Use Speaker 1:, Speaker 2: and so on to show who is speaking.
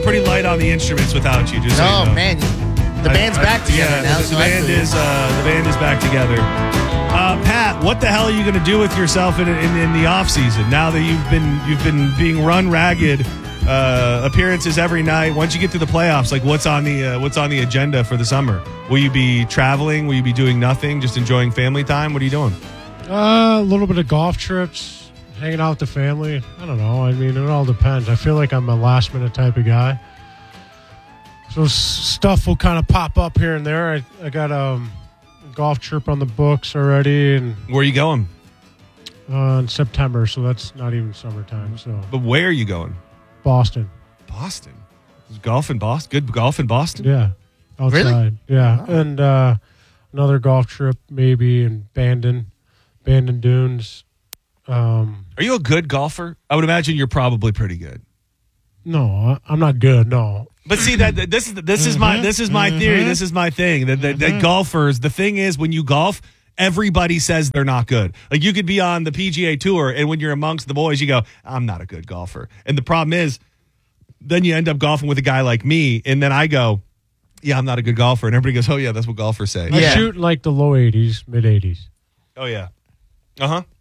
Speaker 1: pretty light on the instruments without you. Just so you know.
Speaker 2: Man, the band's back together now.
Speaker 1: The band is back together. Pat, what the hell are you going to do with yourself in the off season now that you've been being run ragged? Appearances every night. Once you get to the playoffs, like what's on the agenda for the summer? Will you be traveling? Will you be doing nothing? Just enjoying family time? What are you doing?
Speaker 3: A little bit of golf trips, hanging out with the family. I don't know. I mean, it all depends. I feel like I'm a last minute type of guy. So stuff will kind of pop up here and there. I got a golf trip on the books already. And
Speaker 1: where are you going?
Speaker 3: In September, so that's not even summertime. So,
Speaker 1: but where are you going?
Speaker 3: Boston.
Speaker 1: Boston? Is golf in Boston? Good golf in Boston?
Speaker 3: Yeah. Outside.
Speaker 2: Really?
Speaker 3: Yeah. Oh. And another golf trip maybe in Bandon Dunes.
Speaker 1: Are you a good golfer? I would imagine you're probably pretty good.
Speaker 3: No, I'm not good. No.
Speaker 1: But see that this is my theory. This is my thing. That golfers, the thing is when you golf, everybody says they're not good. Like you could be on the PGA Tour, and when you're amongst the boys, you go, "I'm not a good golfer." And the problem is, then you end up golfing with a guy like me, and then I go, "Yeah, I'm not a good golfer," and everybody goes, "Oh yeah, that's what golfers say."
Speaker 3: I shoot like the low 80s, mid 80s.
Speaker 1: Oh yeah. Uh huh.